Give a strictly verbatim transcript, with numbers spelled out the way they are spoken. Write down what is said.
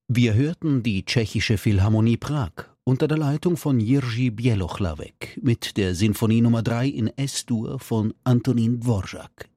Wir hörten die Tschechische Philharmonie Prag unter der Leitung von Jiří Bělohlávek mit der Sinfonie Nummer drei in S-Dur von Antonín Dvořák.